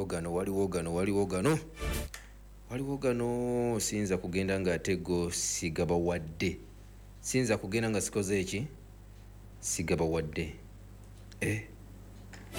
waliwo gano siyinza kugenda ng'ate go sigabawadde siyinza kugenda nga sikoze eki sigabawadde